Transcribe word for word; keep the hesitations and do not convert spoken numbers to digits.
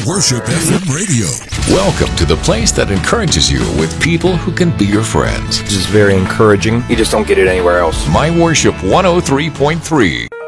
Worship F M Radio. Welcome to the place that encourages you with people who can be your friends. This is very encouraging. You just don't get it anywhere else. My Worship one oh three point three.